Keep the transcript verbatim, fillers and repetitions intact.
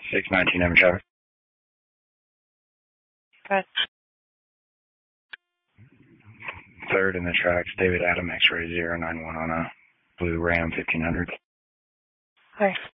six nineteen Evan traffic. Good. Third in the tracks, David Adam, X-ray zero nine one on a blue Ram fifteen hundred. Thanks.